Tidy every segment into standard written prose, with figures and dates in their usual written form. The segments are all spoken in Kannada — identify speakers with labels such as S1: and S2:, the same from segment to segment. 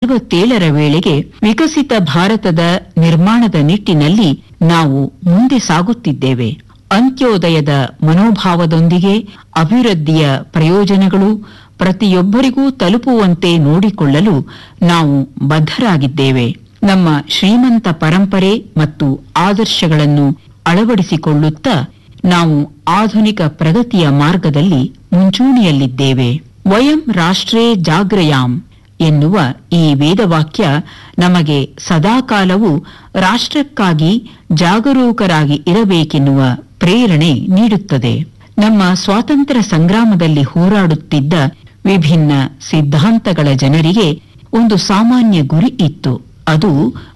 S1: 2047ರ ವೇಳೆಗೆ ವಿಕಸಿತ ಭಾರತದ ನಿರ್ಮಾಣದ ನಿಟ್ಟಿನಲ್ಲಿ ನಾವು ಮುಂದೆ ಸಾಗುತ್ತಿದ್ದೇವೆ. ಅಂತ್ಯೋದಯದ ಮನೋಭಾವದೊಂದಿಗೆ ಅಭಿವೃದ್ಧಿಯ ಪ್ರಯೋಜನಗಳು ಪ್ರತಿಯೊಬ್ಬರಿಗೂ ತಲುಪುವಂತೆ ನೋಡಿಕೊಳ್ಳಲು ನಾವು ಬದ್ಧರಾಗಿದ್ದೇವೆ. ನಮ್ಮ ಶ್ರೀಮಂತ ಪರಂಪರೆ ಮತ್ತು ಆದರ್ಶಗಳನ್ನು ಅಳವಡಿಸಿಕೊಳ್ಳುತ್ತಾ ನಾವು ಆಧುನಿಕ ಪ್ರಗತಿಯ ಮಾರ್ಗದಲ್ಲಿ ಮುಂಚೂಣಿಯಲ್ಲಿದ್ದೇವೆ. ವಯಂ ರಾಷ್ಟ್ರೇ ಜಾಗ್ರಯಾಮ್ ಎನ್ನುವ ಈ ವೇದವಾಕ್ಯ ನಮಗೆ ಸದಾಕಾಲವೂ ರಾಷ್ಟ್ರಕ್ಕಾಗಿ ಜಾಗರೂಕರಾಗಿ ಇರಬೇಕೆನ್ನುವ ಪ್ರೇರಣೆ ನೀಡುತ್ತದೆ. ನಮ್ಮ ಸ್ವಾತಂತ್ರ್ಯ ಸಂಗ್ರಾಮದಲ್ಲಿ ಹೋರಾಡುತ್ತಿದ್ದ ವಿಭಿನ್ನ ಸಿದ್ಧಾಂತಗಳ ಜನರಿಗೆ ಒಂದು ಸಾಮಾನ್ಯ ಗುರಿ ಇತ್ತು. ಅದು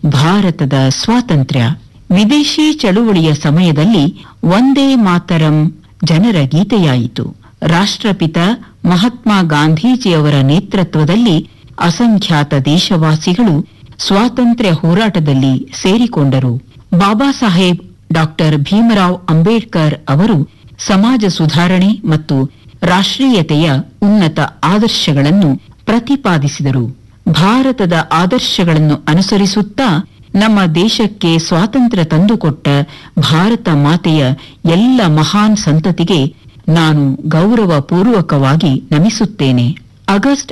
S1: ಭಾರತದ ಸ್ವಾತಂತ್ರ್ಯ. ವಿದೇಶಿ ಚಳುವಳಿಯ ಸಮಯದಲ್ಲಿ ವಂದೇ ಮಾತರಂ ಜನರ ಗೀತೆಯಾಯಿತು. ರಾಷ್ಟ್ರಪಿತ ಮಹಾತ್ಮ ಗಾಂಧೀಜಿಯವರ ನೇತೃತ್ವದಲ್ಲಿ ಅಸಂಖ್ಯಾತ ದೇಶವಾಸಿಗಳು ಸ್ವಾತಂತ್ರ್ಯ ಹೋರಾಟದಲ್ಲಿ ಸೇರಿಕೊಂಡರು. ಬಾಬಾ ಸಾಹೇಬ್ ಡಾಕ್ಟರ್ ಭೀಮರಾವ್ ಅಂಬೇಡ್ಕರ್ ಅವರು ಸಮಾಜ ಸುಧಾರಣೆ ಮತ್ತು ರಾಷ್ಟ್ರೀಯತೆಯ ಉನ್ನತ ಆದರ್ಶಗಳನ್ನು ಪ್ರತಿಪಾದಿಸಿದರು. ಭಾರತದ ಆದರ್ಶಗಳನ್ನು ಅನುಸರಿಸುತ್ತಾ ನಮ್ಮ ದೇಶಕ್ಕೆ ಸ್ವಾತಂತ್ರ್ಯ ತಂದುಕೊಟ್ಟ ಭಾರತ ಮಾತೆಯ ಎಲ್ಲ ಮಹಾನ್ ಸಂತತಿಗೆ ನಾನು ಗೌರವಪೂರ್ವಕವಾಗಿ ನಮಿಸುತ್ತೇನೆ. ಆಗಸ್ಟ್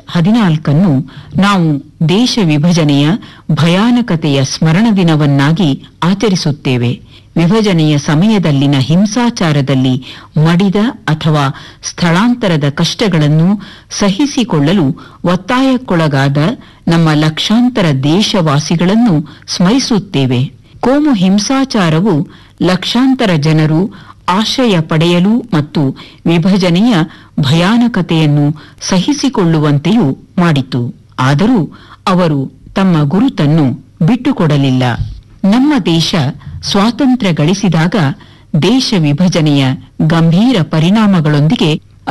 S1: 14 ನಾವು ದೇಶ ವಿಭಜನೆಯ ಭಯಾನಕತೆಯ ಸ್ಮರಣ ದಿನವನ್ನಾಗಿ ಆಚರಿಸುತ್ತೇವೆ. ವಿಭಜನೆಯ ಸಮಯದಲ್ಲಿನ ಹಿಂಸಾಚಾರದಲ್ಲಿ ಮಡಿದ ಅಥವಾ ಸ್ಥಳಾಂತರದ ಕಷ್ಟಗಳನ್ನು ಸಹಿಸಿಕೊಳ್ಳಲು ಒತ್ತಾಯಕ್ಕೊಳಗಾದ ನಮ್ಮ ಲಕ್ಷಾಂತರ ದೇಶವಾಸಿಗಳನ್ನು ಸ್ಮರಿಸುತ್ತೇವೆ. ಕೋಮು ಹಿಂಸಾಚಾರವು ಲಕ್ಷಾಂತರ ಜನರು ಆಶ್ರಯ ಪಡೆಯಲು ಮತ್ತು ವಿಭಜನೆಯ ಭಯಾನಕತೆಯನ್ನು ಸಹಿಸಿಕೊಳ್ಳುವಂತೆಯೂ ಮಾಡಿತು. ಆದರೂ ಅವರು ತಮ್ಮ ಗುರುತನ್ನು ಬಿಟ್ಟುಕೊಡಲಿಲ್ಲ. ನಮ್ಮ ದೇಶ ಸ್ವಾತಂತ್ರ್ಯ ಗಳಿಸಿದಾಗ ದೇಶ ವಿಭಜನೆಯ ಗಂಭೀರ ಪರಿಣಾಮಗಳೊಂದಿಗೆ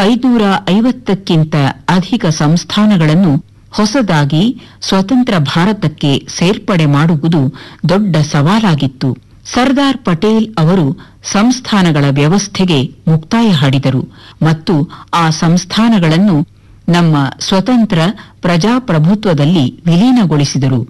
S1: 550ಕ್ಕಿಂತ ಅಧಿಕ ಸಂಸ್ಥಾನಗಳನ್ನು ಹೊಸದಾಗಿ ಸ್ವತಂತ್ರ ಭಾರತಕ್ಕೆ ಸೇರ್ಪಡೆ ಮಾಡುವುದು ದೊಡ್ಡ ಸವಾಲಾಗಿತ್ತು. ಸರ್ದಾರ್ ಪಟೇಲ್ ಅವರು ಸಂಸ್ಥಾನಗಳ ವ್ಯವಸ್ಥೆಗೆ ಮುಕ್ತಾಯ ಹಾಡಿದರು ಮತ್ತು ಆ ಸಂಸ್ಥಾನಗಳನ್ನು ನಮ್ಮ ಸ್ವತಂತ್ರ ಪ್ರಜಾಪ್ರಭುತ್ವದಲ್ಲಿ ವಿಲೀನಗೊಳಿಸಿದರು.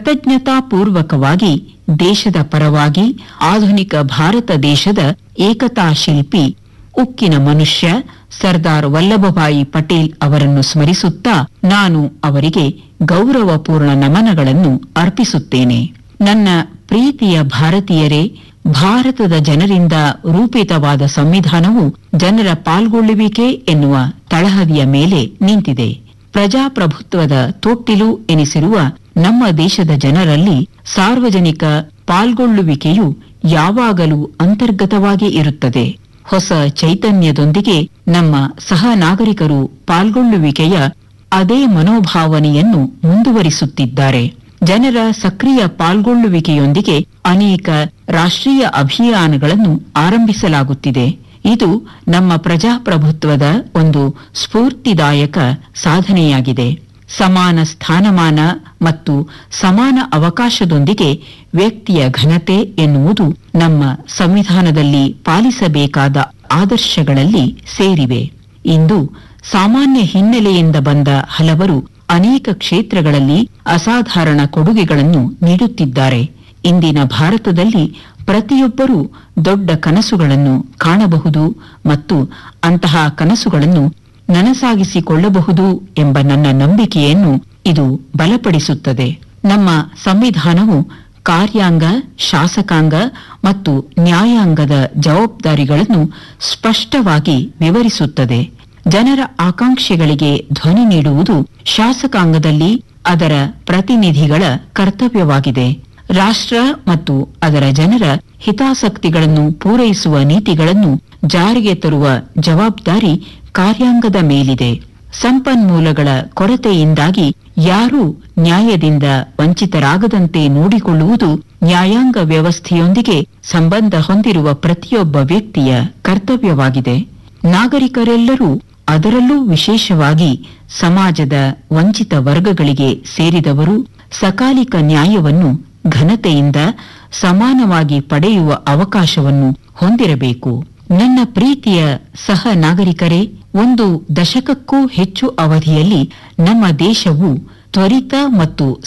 S1: ಕೃತಜ್ಞತಾಪೂರ್ವಕವಾಗಿ ದೇಶದ ಪರವಾಗಿ ಆಧುನಿಕ ಭಾರತ ದೇಶದ ಏಕತಾ ಶಿಲ್ಪಿ ಉಕ್ಕಿನ ಮನುಷ್ಯ ಸರ್ದಾರ್ ವಲ್ಲಭಭಾಯಿ ಪಟೇಲ್ ಅವರನ್ನು ಸ್ಮರಿಸುತ್ತಾ ನಾನು ಅವರಿಗೆ ಗೌರವಪೂರ್ಣ ನಮನಗಳನ್ನು ಅರ್ಪಿಸುತ್ತೇನೆ. ನನ್ನ ಪ್ರೀತಿಯ ಭಾರತೀಯರೇ, ಭಾರತದ ಜನರಿಂದ ರೂಪಿತವಾದ ಸಂವಿಧಾನವು ಜನರ ಪಾಲ್ಗೊಳ್ಳುವಿಕೆ ಎನ್ನುವ ತಳಹದಿಯ ಮೇಲೆ ನಿಂತಿದೆ. ಪ್ರಜಾಪ್ರಭುತ್ವದ ತೊಟ್ಟಿಲು ಎನಿಸಿರುವ ನಮ್ಮ ದೇಶದ ಜನರಲ್ಲಿ ಸಾರ್ವಜನಿಕ ಪಾಲ್ಗೊಳ್ಳುವಿಕೆಯು ಯಾವಾಗಲೂ ಅಂತರ್ಗತವಾಗಿ ಇರುತ್ತದೆ. ಹೊಸ ಚೈತನ್ಯದೊಂದಿಗೆ ನಮ್ಮ ಸಹ ನಾಗರಿಕರು ಪಾಲ್ಗೊಳ್ಳುವಿಕೆಯ ಅದೇ ಮನೋಭಾವನೆಯನ್ನು ಮುಂದುವರಿಸುತ್ತಿದ್ದಾರೆ. ಜನರ ಸಕ್ರಿಯ ಪಾಲ್ಗೊಳ್ಳುವಿಕೆಯೊಂದಿಗೆ ಅನೇಕ ರಾಷ್ಟ್ರೀಯ ಅಭಿಯಾನಗಳನ್ನು ಆರಂಭಿಸಲಾಗುತ್ತಿದೆ. ಇದು ನಮ್ಮ ಪ್ರಜಾಪ್ರಭುತ್ವದ ಒಂದು ಸ್ಫೂರ್ತಿದಾಯಕ ಸಾಧನೆಯಾಗಿದೆ. ಸಮಾನ ಸ್ಥಾನಮಾನ ಮತ್ತು ಸಮಾನ ಅವಕಾಶದೊಂದಿಗೆ ವ್ಯಕ್ತಿಯ ಘನತೆ ಎನ್ನುವುದು ನಮ್ಮ ಸಂವಿಧಾನದಲ್ಲಿ ಪಾಲಿಸಬೇಕಾದ ಆದರ್ಶಗಳಲ್ಲಿ ಸೇರಿವೆ. ಇಂದು ಸಾಮಾನ್ಯ ಹಿನ್ನೆಲೆಯಿಂದ ಬಂದ ಹಲವರು ಅನೇಕ ಕ್ಷೇತ್ರಗಳಲ್ಲಿ ಅಸಾಧಾರಣ ಕೊಡುಗೆಗಳನ್ನು ನೀಡುತ್ತಿದ್ದಾರೆ. ಇಂದಿನ ಭಾರತದಲ್ಲಿ ಪ್ರತಿಯೊಬ್ಬರೂ ದೊಡ್ಡ ಕನಸುಗಳನ್ನು ಕಾಣಬಹುದು ಮತ್ತು ಅಂತಹ ಕನಸುಗಳನ್ನು ನನಸಾಗಿಸಿಕೊಳ್ಳಬಹುದು ಎಂಬ ನನ್ನ ನಂಬಿಕೆಯನ್ನು ಇದು ಬಲಪಡಿಸುತ್ತದೆ. ನಮ್ಮ ಸಂವಿಧಾನವು ಕಾರ್ಯಾಂಗ, ಶಾಸಕಾಂಗ ಮತ್ತು ನ್ಯಾಯಾಂಗದ ಜವಾಬ್ದಾರಿಗಳನ್ನು ಸ್ಪಷ್ಟವಾಗಿ ವಿವರಿಸುತ್ತದೆ. ಜನರ ಆಕಾಂಕ್ಷೆಗಳಿಗೆ ಧ್ವನಿ ನೀಡುವುದು ಶಾಸಕಾಂಗದಲ್ಲಿ ಅದರ ಪ್ರತಿನಿಧಿಗಳ ಕರ್ತವ್ಯವಾಗಿದೆ. ರಾಷ್ಟ್ರ ಮತ್ತು ಅದರ ಜನರ ಹಿತಾಸಕ್ತಿಗಳನ್ನು ಪೂರೈಸುವ ನೀತಿಗಳನ್ನು ಜಾರಿಗೆ ತರುವ ಜವಾಬ್ದಾರಿ ಕಾರ್ಯಾಂಗದ ಮೇಲಿದೆ. ಸಂಪನ್ಮೂಲಗಳ ಕೊರತೆಯಿಂದಾಗಿ ಯಾರೂ ನ್ಯಾಯದಿಂದ ವಂಚಿತರಾಗದಂತೆ ನೋಡಿಕೊಳ್ಳುವುದು ನ್ಯಾಯಾಂಗ ವ್ಯವಸ್ಥೆಯೊಂದಿಗೆ ಸಂಬಂಧ ಹೊಂದಿರುವ ಪ್ರತಿಯೊಬ್ಬ ವ್ಯಕ್ತಿಯ ಕರ್ತವ್ಯವಾಗಿದೆ. ನಾಗರಿಕರೆಲ್ಲರೂ, ಅದರಲ್ಲೂ ವಿಶೇಷವಾಗಿ ಸಮಾಜದ ವಂಚಿತ ವರ್ಗಗಳಿಗೆ ಸೇರಿದವರು, ಸಕಾಲಿಕ ನ್ಯಾಯವನ್ನು ಘನತೆಯಿಂದ ಸಮಾನವಾಗಿ ಪಡೆಯುವ ಅವಕಾಶವನ್ನು ಹೊಂದಿರಬೇಕು. ನನ್ನ ಪ್ರೀತಿಯ ಸಹ ನಾಗರಿಕರೇ, ಒಂದು ದಶಕಕ್ಕೂ ಹೆಚ್ಚು ಅವಧಿಯಲ್ಲಿ ನಮ್ಮ ದೇಶವು ತ್ವರಿತ ಮತ್ತು